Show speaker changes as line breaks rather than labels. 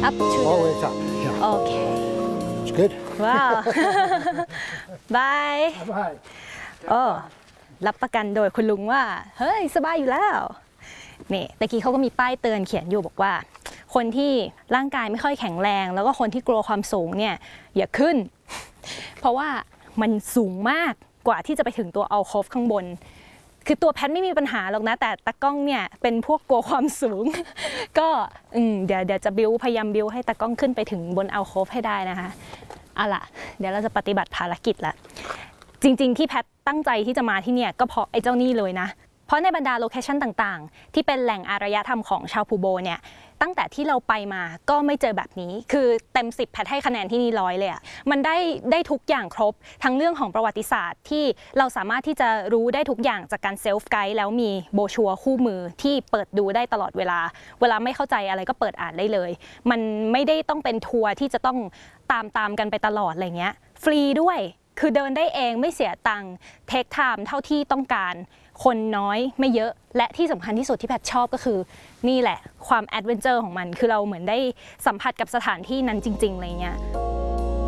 up to
Always up. Yeah.
okay
It's good.
wow bye
Bye.
โอ้รับประกันโดยคุณลุงว่าเฮ้ยสบายอยู่แล้วนี่ตะกี้เขาก็มีป้ายเตือนเขียนอยู่บอกว่าคนที่ร่างกายไม่ค่อยแข็งแรงแล้วก็คนที่กลัวความสูงเนี่ยอย่าขึ้นเพราะว่ามันสูงมากกว่าที่จะไปถึงตัวอัลโคฟข้างบนคือตัวแพทไม่มีปัญหาหรอกนะแต่ตากล้องเนี่ยเป็นพวกกลัวความสูง ก็เดี๋ยวจะพยายามบิวให้ตากล้องขึ้นไปถึงบนอัลโคฟให้ได้นะคะเอาล่ะเดี๋ยวเราจะปฏิบัติภารกิจละจริงๆที่แพทตั้งใจที่จะมาที่เนี่ยก็เพราะไอ้เจ้านี่เลยนะเพราะในบรรดาโลเคชั่นต่างๆที่เป็นแหล่งอารยธรรมของชาวพูโบเนี่ยตั้งแต่ที่เราไปมาก็ไม่เจอแบบนี้คือเต็ม10แพทให้คะแนนที่นี่100เลยอ่ะมันได้ทุกอย่างครบทั้งเรื่องของประวัติศาสตร์ที่เราสามารถที่จะรู้ได้ทุกอย่างจากการเซลฟ์ไกด์แล้วมีโบชัวร์คู่มือที่เปิดดูได้ตลอดเวลาไม่เข้าใจอะไรก็เปิดอ่านได้เลยมันไม่ได้ต้องเป็นทัวร์ที่จะต้องตามกันไปตลอดอะไรเงี้ยฟรีด้วยคือเดินได้เองไม่เสียตังค์เทคไทม์เท่าที่ต้องการคนน้อยไม่เยอะและที่สำคัญที่สุดที่แพทชอบก็คือนี่แหละความแอดเวนเจอร์ของมันคือเราเหมือนได้สัมผัสกับสถานที่นั้นจริงๆอะไรเงี้ย